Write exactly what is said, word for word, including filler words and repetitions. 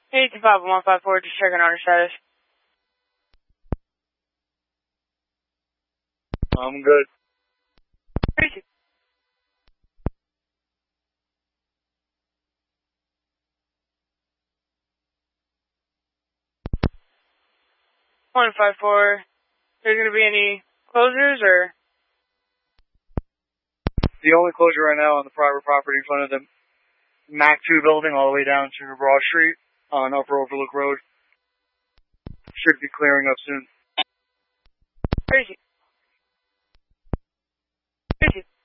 Hey, two five one five four, just checking on your status. I'm good. Crazy. one five four, there's going to be any closures or? The only closure right now on the private property in front of the Mac two building all the way down to Broad Street on Upper Overlook Road. Should be clearing up soon. Crazy. Crazy.